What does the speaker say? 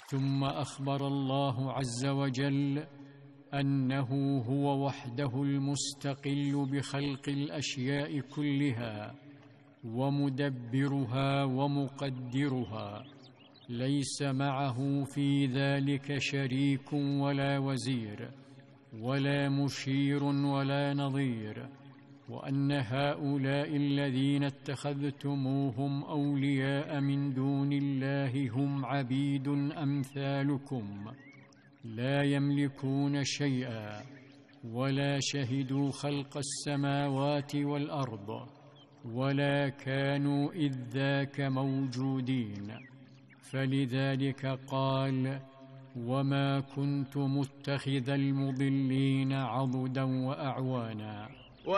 ثم أخبر الله عز وجل أنه هو وحده المستقل بخلق الأشياء كلها ومدبرها ومقدرها، ليس معه في ذلك شريك ولا وزير ولا مشير ولا نظير، وأن هؤلاء الذين اتخذتموهم أولياء من دون الله هم عبيد أمثالكم لا يملكون شيئا ولا شهدوا خلق السماوات والأرض ولا كانوا إذ ذاك موجودين. فلذلك قال: وما كنت متخذ المضلين عضدا وأعوانا.